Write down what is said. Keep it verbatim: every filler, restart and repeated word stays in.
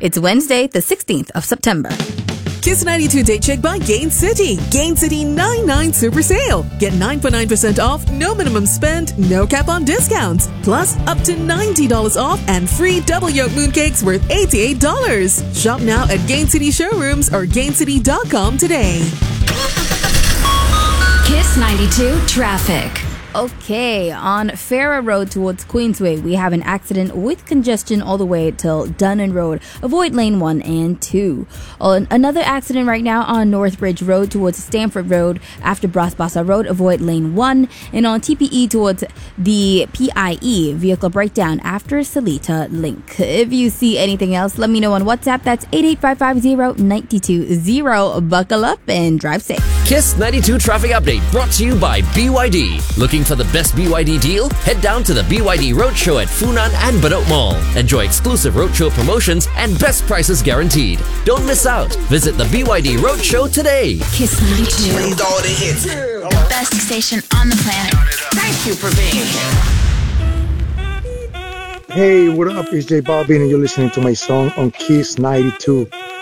It's Wednesday, the sixteenth of September. Kiss ninety-two Date Check by Gain City. Gain City ninety-nine Super Sale. Get nine point nine percent off, no minimum spend, no cap on discounts. Plus, up to ninety dollars off and free double yolk mooncakes worth eighty-eight dollars. Shop now at Gain City showrooms or gain city dot com today. Kiss ninety-two Traffic. Okay, on Farah Road towards Queensway, we have an accident with congestion all the way till Dunnan Road. Avoid lane one and two. On another accident right now on Northbridge Road towards Stamford Road after Bras-Basah Road. Avoid lane one. And on T P E towards the P I E, vehicle breakdown after Salita Link. If you see anything else, let me know on WhatsApp. That's eight eight five five zero nine two zero. Buckle up and drive safe. Kiss ninety-two Traffic Update brought to you by B Y D. Looking for the best B Y D deal? Head down to the B Y D Roadshow at Funan and Bedok Mall. Enjoy exclusive roadshow promotions and best prices guaranteed. Don't miss out. Visit the B Y D Roadshow today. Kiss ninety-two. Plays all the hits. The best station on the planet. Thank you for being here. Hey, what up? It's J Balvin and you're listening to my song on Kiss ninety-two.